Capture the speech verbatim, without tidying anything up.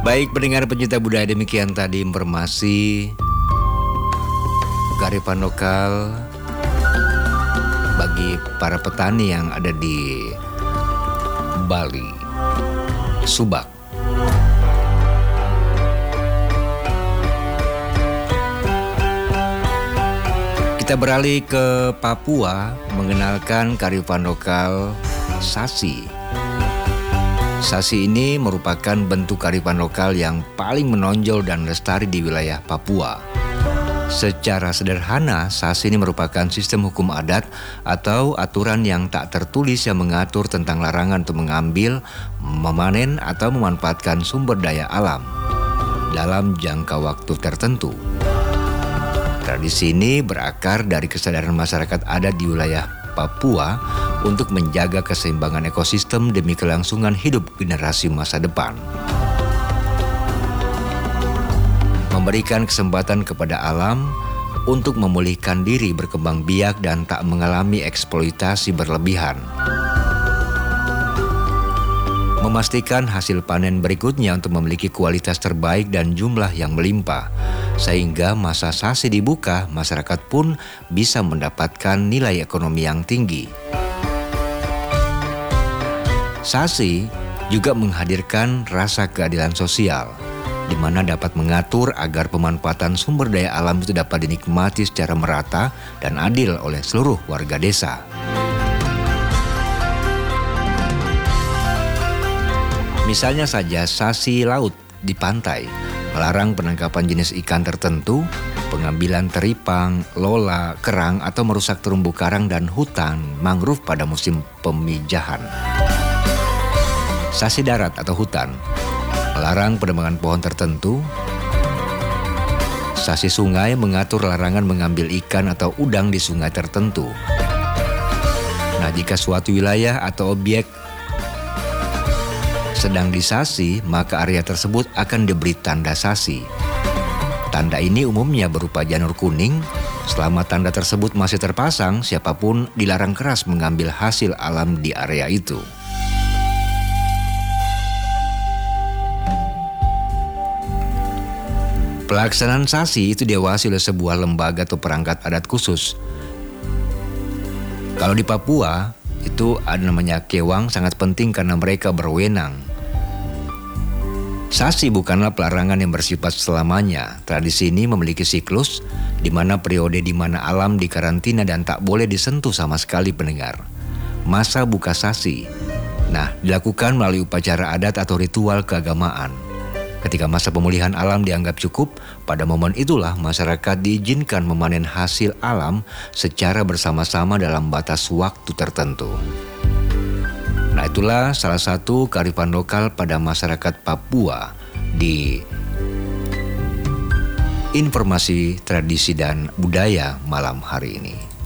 Baik pendengar pencinta budaya, demikian tadi informasi kearifan lokal bagi para petani yang ada di Bali, Subak. Kita beralih ke Papua, mengenalkan kearifan lokal Sasi. Sasi ini merupakan bentuk kearifan lokal yang paling menonjol dan lestari di wilayah Papua. Secara sederhana, Sasi ini merupakan sistem hukum adat atau aturan yang tak tertulis yang mengatur tentang larangan untuk mengambil, memanen, atau memanfaatkan sumber daya alam dalam jangka waktu tertentu. Tradisi ini berakar dari kesadaran masyarakat adat di wilayah Papua untuk menjaga keseimbangan ekosistem demi kelangsungan hidup generasi masa depan. Memberikan kesempatan kepada alam untuk memulihkan diri, berkembang biak, dan tak mengalami eksploitasi berlebihan. Memastikan hasil panen berikutnya untuk memiliki kualitas terbaik dan jumlah yang melimpah. Sehingga masa Sasi dibuka, masyarakat pun bisa mendapatkan nilai ekonomi yang tinggi. Sasi juga menghadirkan rasa keadilan sosial, di mana dapat mengatur agar pemanfaatan sumber daya alam itu dapat dinikmati secara merata dan adil oleh seluruh warga desa. Misalnya saja Sasi laut di pantai, melarang penangkapan jenis ikan tertentu, pengambilan teripang, lola, kerang, atau merusak terumbu karang dan hutan mangrove pada musim pemijahan. Sasi darat atau hutan, melarang penebangan pohon tertentu. Sasi sungai mengatur larangan mengambil ikan atau udang di sungai tertentu. Nah, jika suatu wilayah atau objek sedang di Sasi, maka area tersebut akan diberi tanda Sasi. Tanda ini umumnya berupa janur kuning. Selama tanda tersebut masih terpasang, siapapun dilarang keras mengambil hasil alam di area itu. Pelaksanaan Sasi itu diawasi oleh sebuah lembaga atau perangkat adat khusus. Kalau di Papua, itu ada namanya Kewang, sangat penting karena mereka berwenang. Sasi bukanlah pelarangan yang bersifat selamanya. Tradisi ini memiliki siklus, di mana periode di mana alam dikarantina dan tak boleh disentuh sama sekali, pendengar. Masa buka Sasi, nah, dilakukan melalui upacara adat atau ritual keagamaan. Ketika masa pemulihan alam dianggap cukup, pada momen itulah masyarakat diizinkan memanen hasil alam secara bersama-sama dalam batas waktu tertentu. Nah, itulah salah satu kearifan lokal pada masyarakat Papua di informasi tradisi dan budaya malam hari ini.